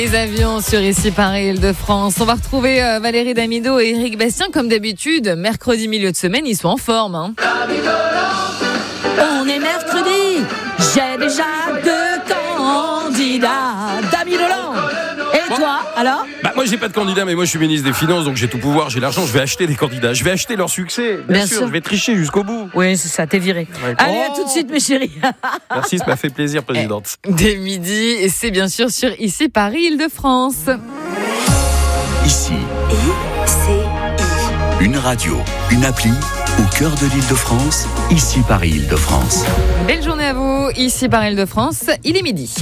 Les avions sur Ici Paris Île-de-France. On va retrouver Valérie Damido et Éric Bastien comme d'habitude. Mercredi milieu de semaine, ils sont en forme. On est mercredi, j'ai déjà 2 candidats. Damido. Et toi, alors ? Moi j'ai pas de candidat, mais moi je suis ministre des Finances, donc j'ai tout pouvoir, j'ai l'argent, je vais acheter des candidats, je vais acheter leur succès. Bien sûr, je vais tricher jusqu'au bout. Oui, c'est ça, t'es viré. Ouais. Allez, à tout de suite mes chéris. Merci, ça m'a fait plaisir, présidente. Dès midi, et c'est bien sûr sur Ici Paris Île-de-France. Ici. Une radio, une appli au cœur de l'Île-de-France. Ici Paris Île-de-France. Belle journée à vous, Ici Paris Île-de-France, il est midi.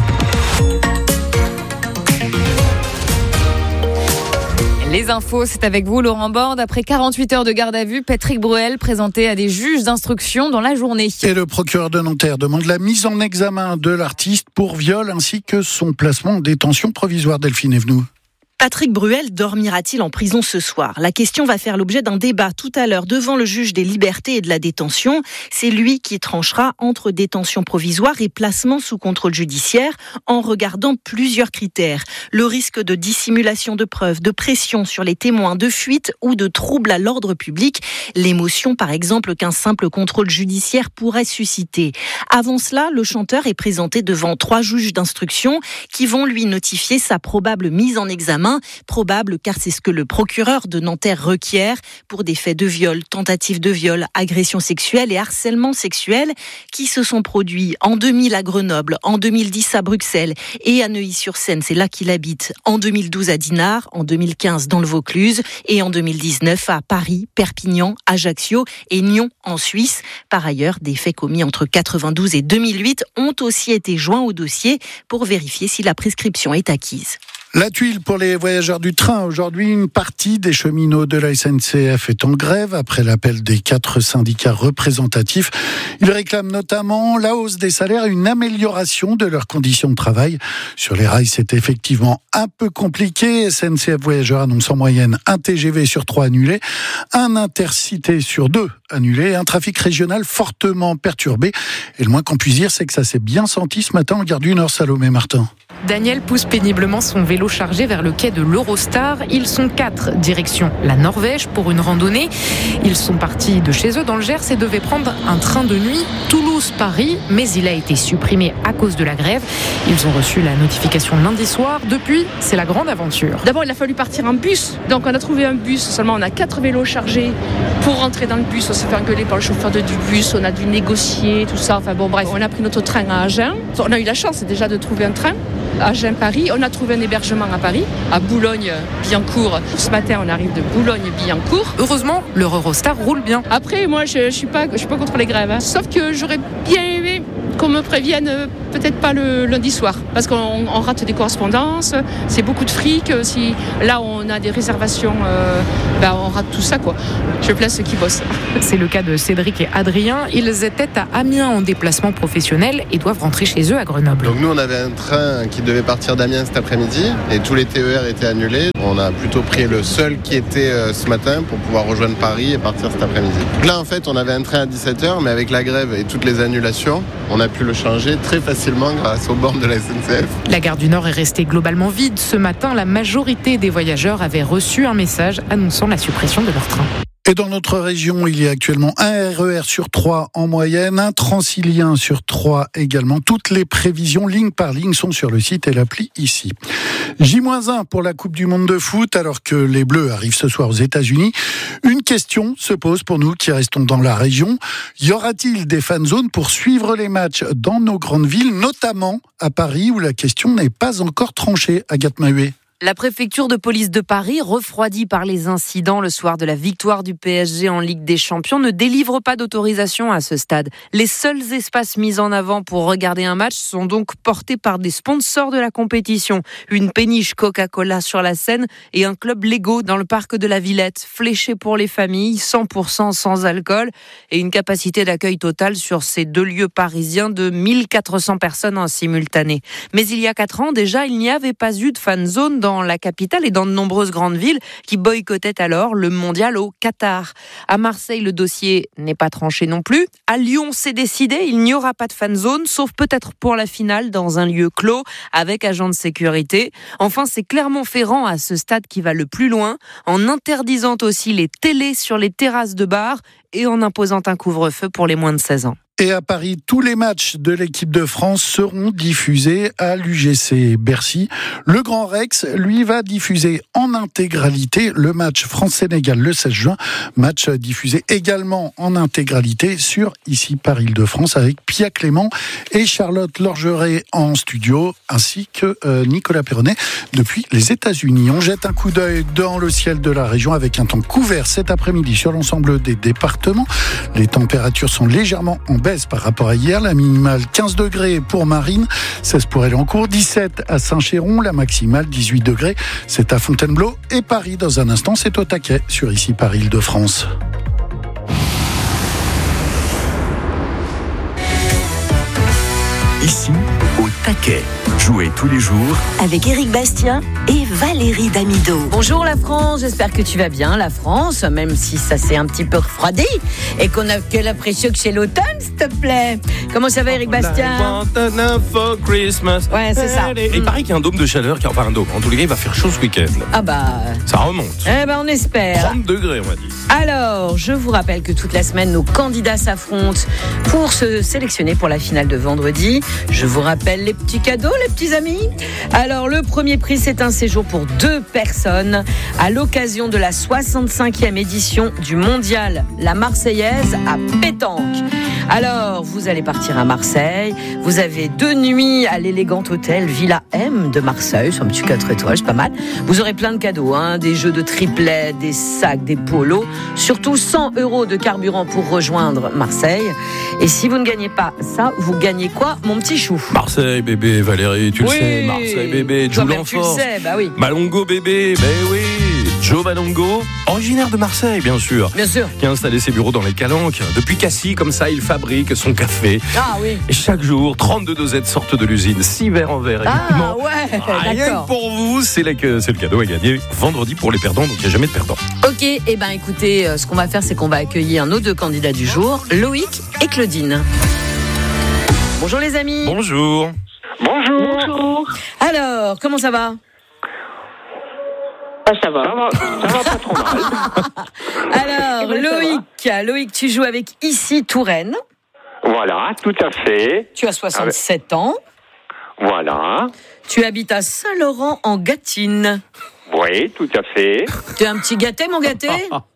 Les infos, c'est avec vous, Laurent Borde. Après 48 heures de garde à vue, Patrick Bruel présenté à des juges d'instruction dans la journée. Et le procureur de Nanterre demande la mise en examen de l'artiste pour viol ainsi que son placement en détention provisoire. Delphine Evenou. Patrick Bruel dormira-t-il en prison ce soir ? La question va faire l'objet d'un débat tout à l'heure devant le juge des libertés et de la détention. C'est lui qui tranchera entre détention provisoire et placement sous contrôle judiciaire en regardant plusieurs critères. Le risque de dissimulation de preuves, de pression sur les témoins, de fuite ou de trouble à l'ordre public. L'émotion, par exemple, qu'un simple contrôle judiciaire pourrait susciter. Avant cela, le chanteur est présenté devant 3 juges d'instruction qui vont lui notifier sa probable mise en examen. Probable car c'est ce que le procureur de Nanterre requiert pour des faits de viol, tentative de viol, agression sexuelle et harcèlement sexuel qui se sont produits en 2000 à Grenoble, en 2010 à Bruxelles et à Neuilly-sur-Seine, c'est là qu'il habite, en 2012 à Dinard, en 2015 dans le Vaucluse et en 2019 à Paris, Perpignan, Ajaccio et Nyon en Suisse. Par ailleurs, des faits commis entre 92 et 2008 ont aussi été joints au dossier pour vérifier si la prescription est acquise. La tuile pour les voyageurs du train. Aujourd'hui, une partie des cheminots de la SNCF est en grève après l'appel des 4 syndicats représentatifs. Ils réclament notamment la hausse des salaires et une amélioration de leurs conditions de travail. Sur les rails, c'est effectivement un peu compliqué. SNCF Voyageurs annonce en moyenne un TGV sur 3 annulé, un Intercité sur 2 annulé, un trafic régional fortement perturbé. Et le moins qu'on puisse dire, c'est que ça s'est bien senti ce matin en gare du Nord, Salomé Martin. Daniel pousse péniblement son vélo chargé vers le quai de l'Eurostar. Ils sont 4, direction la Norvège pour une randonnée. Ils sont partis de chez eux dans le Gers et devaient prendre un train de nuit Toulouse-Paris, mais il a été supprimé à cause de la grève. Ils ont reçu la notification lundi soir. Depuis, c'est la grande aventure. D'abord, il a fallu partir en bus. Donc, on a trouvé un bus. Seulement, on a 4 vélos chargés. Pour rentrer dans le bus, on s'est fait engueuler par le chauffeur du bus. On a dû négocier, tout ça. Enfin bon, bref, on a pris notre train à Agen. On a eu la chance déjà de trouver un train. Agen-Paris, on a trouvé un hébergement à Paris, à Boulogne-Billancourt. Ce matin, on arrive de Boulogne-Billancourt. Heureusement, leur Eurostar roule bien. Après, moi, je suis pas contre les grèves. Sauf que j'aurais bien aimé qu'on me prévienne peut-être pas le lundi soir, parce qu'on rate des correspondances, c'est beaucoup de fric. Si là on a des réservations, on rate tout ça, quoi. Je plains ceux qui bossent. C'est le cas de Cédric et Adrien. Ils étaient à Amiens en déplacement professionnel et doivent rentrer chez eux à Grenoble. Donc nous on avait un train qui devait partir d'Amiens cet après-midi et tous les TER étaient annulés. On a plutôt pris le seul qui était ce matin pour pouvoir rejoindre Paris et partir cet après-midi. Là en fait on avait un train à 17h, mais avec la grève et toutes les annulations, on a pu le changer très facilement grâce aux bornes de la SNCF. La gare du Nord est restée globalement vide. Ce matin, la majorité des voyageurs avaient reçu un message annonçant la suppression de leur train. Et dans notre région, il y a actuellement un RER sur 3 en moyenne, un Transilien sur 3 également. Toutes les prévisions, ligne par ligne, sont sur le site et l'appli ici. J-1 pour la Coupe du Monde de foot, alors que les Bleus arrivent ce soir aux États-Unis. Une question se pose pour nous qui restons dans la région. Y aura-t-il des fan zones pour suivre les matchs dans nos grandes villes, notamment à Paris, où la question n'est pas encore tranchée, Agathe Mahuet? La préfecture de police de Paris, refroidie par les incidents le soir de la victoire du PSG en Ligue des Champions, ne délivre pas d'autorisation à ce stade. Les seuls espaces mis en avant pour regarder un match sont donc portés par des sponsors de la compétition. Une péniche Coca-Cola sur la Seine et un club Lego dans le parc de la Villette, fléché pour les familles, 100% sans alcool et une capacité d'accueil totale sur ces 2 lieux parisiens de 1400 personnes en simultané. Mais il y a 4 ans déjà, il n'y avait pas eu de fan zone dans la capitale et dans de nombreuses grandes villes qui boycottaient alors le mondial au Qatar. À Marseille, le dossier n'est pas tranché non plus. À Lyon, c'est décidé, il n'y aura pas de fan zone, sauf peut-être pour la finale dans un lieu clos avec agents de sécurité. Enfin, c'est Clermont-Ferrand à ce stade qui va le plus loin, en interdisant aussi les télés sur les terrasses de bars et en imposant un couvre-feu pour les moins de 16 ans. Et à Paris, tous les matchs de l'équipe de France seront diffusés à l'UGC Bercy. Le Grand Rex, lui, va diffuser en intégralité le match France-Sénégal le 16 juin. Match diffusé également en intégralité sur ici par Île-de-France avec Pia Clément et Charlotte Lorgeret en studio, ainsi que Nicolas Perronnet depuis les États-Unis. On jette un coup d'œil dans le ciel de la région avec un temps couvert cet après-midi sur l'ensemble des départements. Les températures sont légèrement en baisse par rapport à hier. La minimale 15 degrés pour Marine, 16 pour Elancourt, 17 à Saint-Chéron, la maximale 18 degrés. C'est à Fontainebleau et Paris. Dans un instant, c'est au taquet sur ici par Île-de-France. Ici, au taquet. Jouez tous les jours avec Éric Bastien et Valérie Damido. Bonjour la France, j'espère que tu vas bien la France, même si ça s'est un petit peu refroidi et qu'on a que l'impression que c'est l'automne, s'il te plaît. Comment ça va Éric Bastien? For Christmas. Ouais, c'est ça. Et il paraît qu'il y a un dôme de chaleur, enfin un dôme. En tous les cas, il va faire chaud ce week-end. Ah bah... Ça remonte. Eh ben on espère. 30 degrés, on va dire. Alors, je vous rappelle que toute la semaine, nos candidats s'affrontent pour se sélectionner pour la finale de vendredi. Je vous rappelle les petits cadeaux, les petits amis. Alors, le premier prix, c'est un séjour pour 2 personnes à l'occasion de la 65e édition du Mondial La Marseillaise à Pétanque. Alors, vous allez partir à Marseille. Vous avez 2 nuits à l'élégant hôtel Villa M de Marseille. C'est un petit 4 étoiles, c'est pas mal. Vous aurez plein de cadeaux, des jeux de triplet, des sacs, des polos. Surtout 100 € de carburant pour rejoindre Marseille. Et si vous ne gagnez pas ça, vous gagnez quoi, mon petit chou? Marseille, bébé, Valérie, tu le sais. Marseille, bébé, Joe Lanfort. Tu le sais, bah oui. Malongo, bébé, oui. Joe Malongo, originaire de Marseille, bien sûr. Bien sûr. Qui a installé ses bureaux dans les Calanques. Depuis Cassis, comme ça, il fabrique son café. Ah oui. Et chaque jour, 32 dosettes sortent de l'usine. 6 verres en verre, évidemment. Ah ouais, rien d'accord. Que pour vous, c'est le cadeau à gagner vendredi pour les perdants, donc il n'y a jamais de perdant. Ok, et ben écoutez, ce qu'on va faire, c'est qu'on va accueillir nos 2 candidats du jour, Loïc et Claudine. Bonjour les amis. Bonjour. Bonjour. Alors, comment ça va? Ça va pas trop mal. Alors, Loïc, tu joues avec Ici Touraine. Voilà, tout à fait. Tu as 67 ans. Voilà. Tu habites à Saint-Laurent en Gâtine. Oui, tout à fait. Tu es un petit gâté, mon gâté?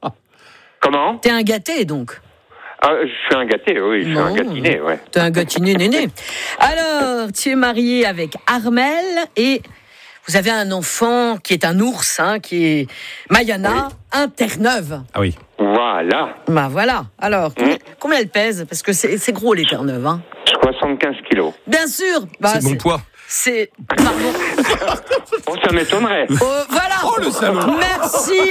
Comment? T'es un gâté, donc? Je suis un gâté, oui, je suis un gâtiné, ouais. T'es un gâtiné néné. Alors, tu es marié avec Armel et vous avez un enfant qui est un ours, qui est Mayana, un Terre-Neuve. Ah oui. Voilà. Bah voilà. Alors, combien elle pèse? Parce que c'est gros les Terre-Neuve. 75 kilos. Bien sûr. C'est mon poids. C'est... Pardon. Ça m'étonnerait. Voilà. Oh, le salaud. Merci.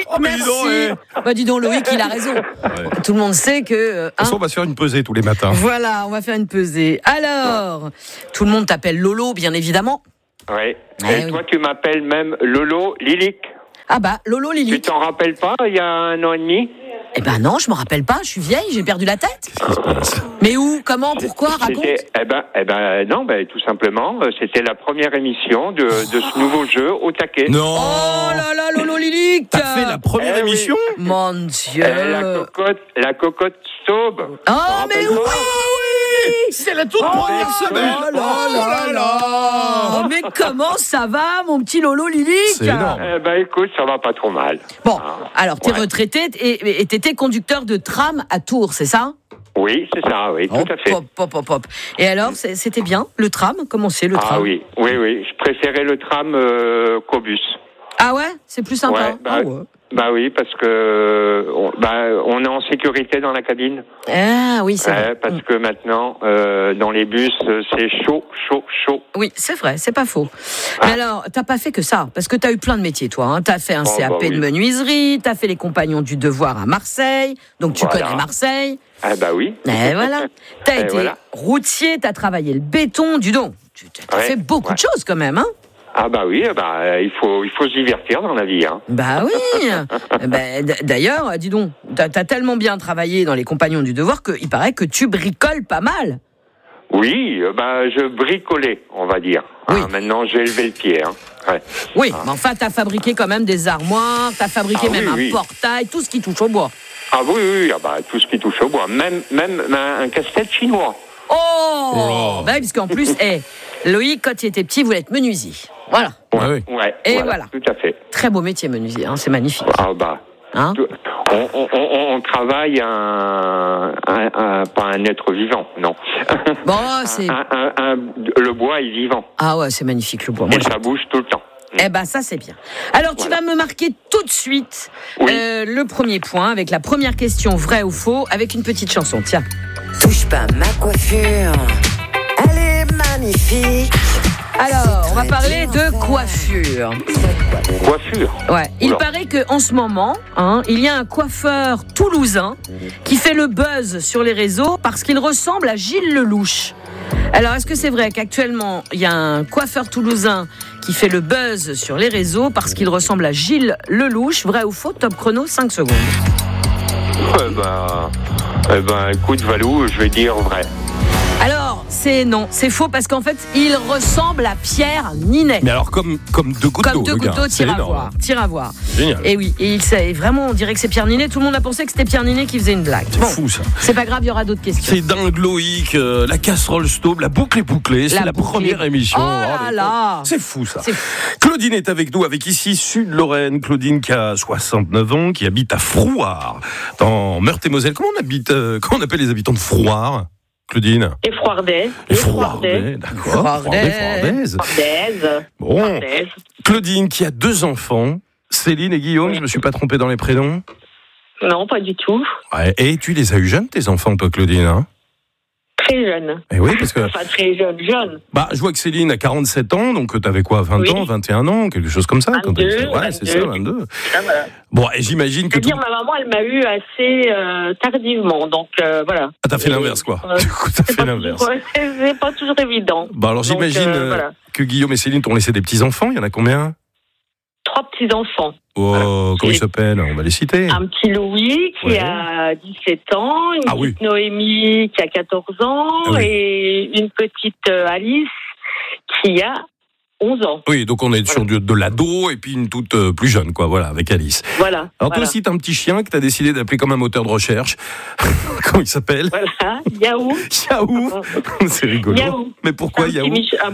Dis donc, Loïc, il a raison. Ouais. Tout le monde sait que... De toute façon, on va se faire une pesée tous les matins. Voilà, on va faire une pesée. Alors, tout le monde t'appelle Lolo, bien évidemment. Oui. Et toi, tu m'appelles même Lolo Lilic. Ah bah, Lolo Lilic. Tu t'en rappelles pas, il y a 1 an et demi? Eh ben non, je me rappelle pas, je suis vieille, j'ai perdu la tête. Mais où, comment, pourquoi, raconte? Non, tout simplement, c'était la première émission de ce nouveau jeu au taquet. Non. Oh là là, Lolo Lilic. T'as fait la première émission? Oui. Mon Dieu. La cocotte Staub. Oh, mais oui. C'est la toute première semaine. Oh là. Mais comment ça va, mon petit Lolo Lilic? C'est énorme. Écoute, ça va pas trop mal. Bon, alors t'es retraité et t'étais conducteur de tram à Tours, c'est ça? Oui, c'est ça, oui, tout à fait. Hop. Et alors, c'était bien, le tram? Comment c'est, le tram? Ah oui, je préférais le tram qu'au bus. Ah ouais? C'est plus sympa? Bah oui, parce que on est en sécurité dans la cabine. Ah oui, c'est vrai. Parce que maintenant, dans les bus, c'est chaud. Oui, c'est vrai, c'est pas faux. Mais alors, t'as pas fait que ça, parce que t'as eu plein de métiers, toi. T'as fait un CAP de menuiserie, t'as fait les Compagnons du Devoir à Marseille, donc tu connais Marseille. Ah bah oui. Et voilà. T'as été routier, t'as travaillé le béton, dis donc. T'as fait beaucoup de choses quand même, Ah bah oui, il faut se divertir dans la vie. Hein. Bah oui. D'ailleurs, dis donc, t'as tellement bien travaillé dans les Compagnons du Devoir qu'il paraît que tu bricoles pas mal. Oui, je bricolais, on va dire. Oui. Maintenant, j'ai élevé le pied. Hein. Ouais. Oui, mais enfin, t'as fabriqué quand même des armoires, t'as fabriqué un portail, tout ce qui touche au bois. Ah oui, tout ce qui touche au bois, même un casse-tête chinois. Oh parce qu'en plus, Loïc, quand il était petit, voulait être menuisier. Voilà. Ouais. Et voilà. Tout à fait. Très beau métier, menuisier, c'est magnifique. On travaille pas un être vivant, non. Bon, c'est... le bois est vivant. Ah ouais, c'est magnifique le bois. Et ça bouge tout le temps. Ça c'est bien. Alors tu vas me marquer tout de suite le premier point avec la première question, vrai ou faux, avec une petite chanson. Tiens. Touche pas ma coiffure, elle est magnifique. Alors, on va parler de coiffure. Coiffure. Ouais. Il paraît qu'en ce moment, il y a un coiffeur toulousain qui fait le buzz sur les réseaux parce qu'il ressemble à Gilles Lelouch. Alors, est-ce que c'est vrai qu'actuellement, il y a un coiffeur toulousain qui fait le buzz sur les réseaux parce qu'il ressemble à Gilles Lelouch? Vrai ou faux? Top chrono, 5 secondes. Écoute, Valou, je vais dire vrai. Alors, c'est faux parce qu'en fait, il ressemble à Pierre Ninet. Mais alors, comme deux gouttes d'eau. Comme deux gouttes d'eau, tire à voir. Génial. Et oui, vraiment, on dirait que c'est Pierre Ninet. Tout le monde a pensé que c'était Pierre Ninet qui faisait une blague. C'est fou, ça. C'est pas grave, il y aura d'autres questions. C'est dingue, Loïc. La casserole stauve, la boucle est bouclée. C'est la première émission. Oh là. C'est fou, ça. Claudine est avec nous, avec ici Sud-Lorraine. Claudine qui a 69 ans, qui habite à Frouard, dans Meurthe-et-Moselle. Comment on appelle les habitants de Frouard, Claudine? Les Frouardais. Les Frouardais, d'accord. Frouardaises. Bon. Claudine qui a 2 enfants, Céline et Guillaume, je me suis pas trompé dans les prénoms? Non, pas du tout. Ouais. Et tu les as eu jeunes, tes enfants, toi, Claudine, hein? Très jeune. Et oui, parce que... Enfin, très jeune. Je vois que Céline a 47 ans, donc t'avais quoi, 20 ans, 21 ans, quelque chose comme ça? 22, ouais, c'est ça, 22. Voilà. Bon, et j'imagine que... ma maman, elle m'a eu assez tardivement, donc voilà. Ah, t'as fait l'inverse, quoi. Du coup, t'as fait l'inverse. C'est pas toujours évident. Alors j'imagine que Guillaume et Céline t'ont laissé des petits-enfants, il y en a combien? 3 petits-enfants. Oh, comment ils s'appellent? On va les citer. Un petit Louis qui a 17 ans, une petite Noémie qui a 14 ans et une petite Alice qui a 11 ans. Oui, donc on est sur de l'ado et puis une toute plus jeune, quoi, voilà, avec Alice. Voilà. Alors toi aussi, t'as un petit chien que t'as décidé d'appeler comme un moteur de recherche. Comment il s'appelle? Voilà, Yaou. Yaou. C'est rigolo. Yaou. Mais pourquoi Yaou?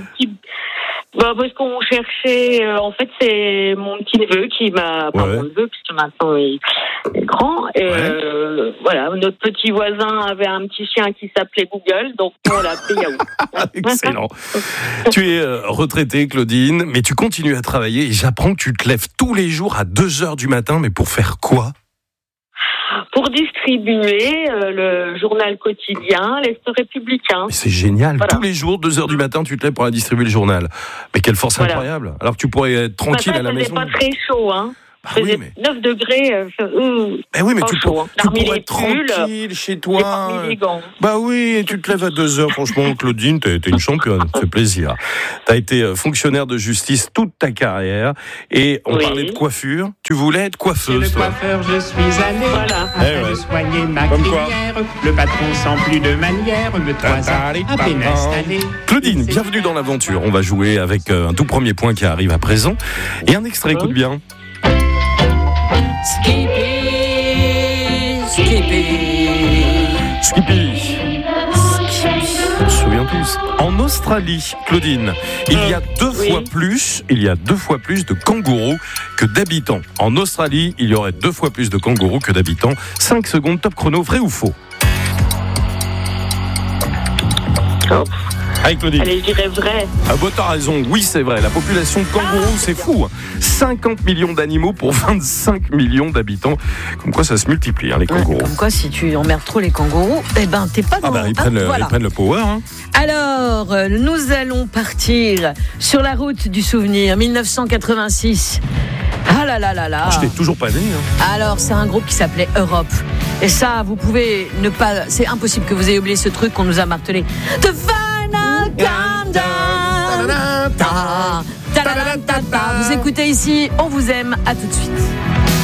Parce qu'on cherchait, en fait, c'est mon petit neveu qui m'a, mon neveu, puisque maintenant il est grand. Et voilà, notre petit voisin avait un petit chien qui s'appelait Google, donc on l'a appelé Yaou. Excellent. Tu es retraitée, Claudine, mais tu continues à travailler et j'apprends que tu te lèves tous les jours à 2h du matin, mais pour faire quoi? Pour distribuer le journal quotidien, l'Est républicain. Mais c'est génial. Voilà. Tous les jours, 2h du matin, tu te lèves pour aller distribuer le journal. Mais quelle force incroyable. Alors que tu pourrais être tranquille à la maison. C'est pas très chaud, hein. Oui, 9 degrés. Oui, mais tu pourrais être tranquille chez toi. Bah oui, tu te lèves à 2h. Franchement, Claudine, t'es une championne. Ça fait plaisir. T'as été fonctionnaire de justice toute ta carrière. Et on parlait de coiffure. Tu voulais être coiffeuse, chez le coiffeur, je suis allé afin de soigner ma crinière. Le patron sans plus de manière me 3 ans à peine installé. Claudine, bienvenue dans l'aventure. On va jouer avec un tout premier point qui arrive à présent. Et un extrait, écoute bien. Skippy. On se souvient tous. En Australie, Claudine, il y a deux fois plus de kangourous que d'habitants. En Australie, il y aurait 2 fois plus de kangourous que d'habitants. 5 secondes, top chrono, vrai ou faux? Allez, Claudine. Allez, je dirais vrai. Ah bah t'as raison, oui c'est vrai. La population de kangourous, c'est fou. 50 millions d'animaux pour 25 millions d'habitants. Comme quoi ça se multiplie, hein, les kangourous. Comme quoi, si tu emmerdes trop les kangourous, eh ben t'es pas dans... ils prennent le power. Hein. Alors, nous allons partir sur la route du souvenir, 1986. Ah là là là là. Je n'étais toujours pas né. Hein. Alors, c'est un groupe qui s'appelait Europe. Et ça, vous pouvez ne pas... C'est impossible que vous ayez oublié ce truc qu'on nous a martelé. The Final Countdown. Vous écoutez ici, on vous aime. À tout de suite.